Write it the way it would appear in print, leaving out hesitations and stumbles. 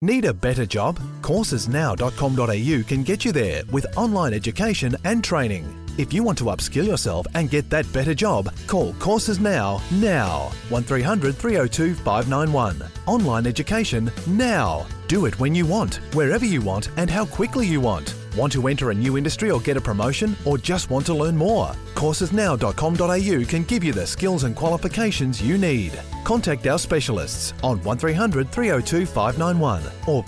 Need a better job? Coursesnow.com.au can get you there with online education and training. If you want to upskill yourself and get that better job, call Courses Now. 1300 302 591. Online education now. Do it when you want, wherever you want and how quickly you want. Want to enter a new industry or get a promotion, or just want to learn more? Coursesnow.com.au can give you the skills and qualifications you need. Contact our specialists on 1300 302 591 or